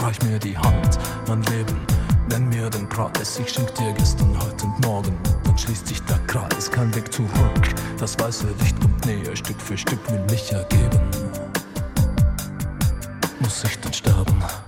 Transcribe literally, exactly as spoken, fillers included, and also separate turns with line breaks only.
reich mir die Hand, mein Leben, nenn mir den Preis. Ich schenk dir gestern, heute und morgen, dann schließt sich der Kreis. Kein Weg zurück, das weiße Licht kommt näher, Stück für Stück will mich ergeben. Muss ich denn sterben?